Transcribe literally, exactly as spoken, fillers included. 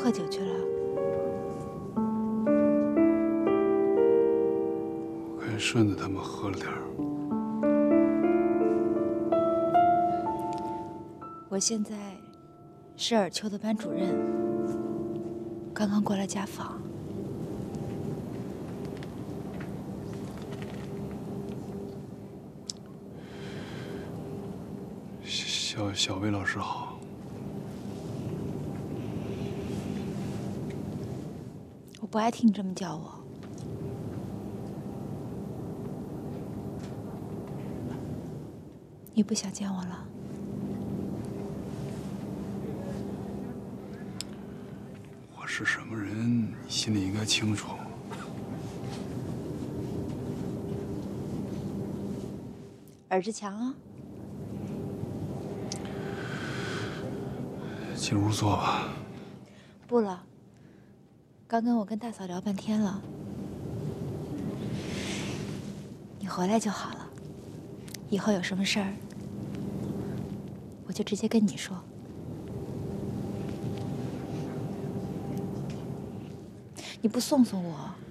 喝酒去了？ 我跟顺子他们喝了点儿。 我现在是尔丘的班主任，刚刚过来家访。 小小魏老师好。 我不爱听你这么叫我。你不想见我了？ 我是什么人，你心里应该清楚。 尔志强啊。 进屋坐吧。 不了，刚跟我跟大嫂聊半天了，你回来就好了。以后有什么事儿，我就直接跟你说。你不送送我，